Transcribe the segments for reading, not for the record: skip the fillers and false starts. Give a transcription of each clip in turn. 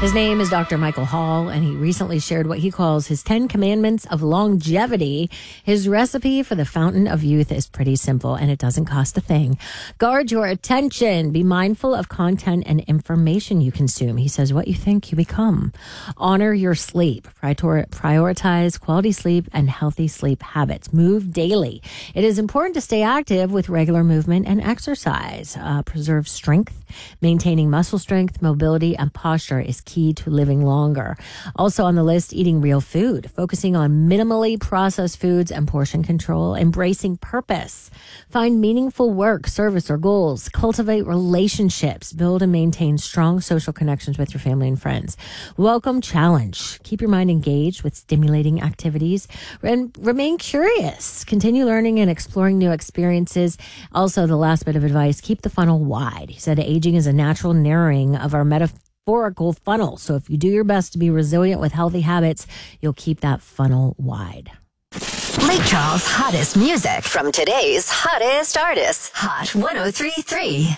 His name is Dr. Michael Hall, and he recently shared what he calls his 10 commandments of longevity. His recipe for the fountain of youth is pretty simple, and it doesn't cost a thing. Guard your attention. Be mindful of content and information you consume. He says, what you think, you become. Honor your sleep. Prioritize quality sleep and healthy sleep habits. Move daily. It is important to stay active with regular movement and exercise. Preserve strength. Maintaining muscle strength, mobility, and posture is key to living longer. Also on the list, eating real food, focusing on minimally processed foods and portion control, embracing purpose, find meaningful work, service, or goals, cultivate relationships, build and maintain strong social connections with your family and friends. Welcome challenge. Keep your mind engaged with stimulating activities and remain curious. Continue learning and exploring new experiences. Also, the last bit of advice, keep the funnel wide. He said aging is a natural narrowing of our metaphorical funnel. So if you do your best to be resilient with healthy habits, you'll keep that funnel wide. Lake Charles' hottest music from today's hottest artists. Hot 103.3.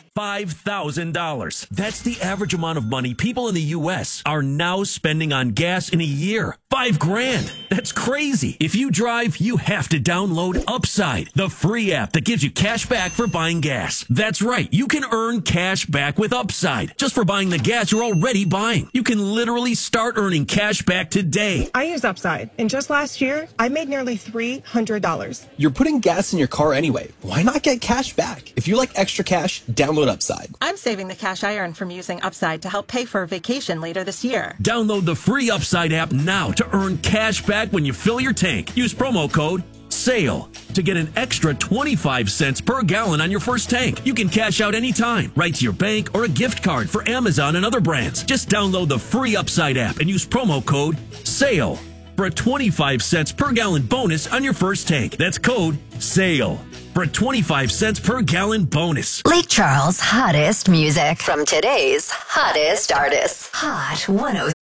$5,000. That's the average amount of money people in the U.S. are now spending on gas in a year. $5,000. That's crazy. If you drive, you have to download Upside, the free app that gives you cash back for buying gas. That's right. You can earn cash back with Upside just for buying the gas you're already buying. You can literally start earning cash back today. I use Upside, and just last year, I made nearly $300. You're putting gas in your car anyway. Why not get cash back? If you like extra cash, download Upside. I'm saving the cash I earn from using Upside to help pay for a vacation later this year. Download the free Upside app now to earn cash back when you fill your tank. Use promo code SALE to get an extra 25 cents per gallon on your first tank. You can cash out anytime, right to your bank or a gift card for Amazon and other brands. Just download the free Upside app and use promo code SALE for a 25 cents per gallon bonus on your first tank. That's code SALE for a 25 cents per gallon bonus. Lake Charles' hottest music from today's hottest artists. Hot 103.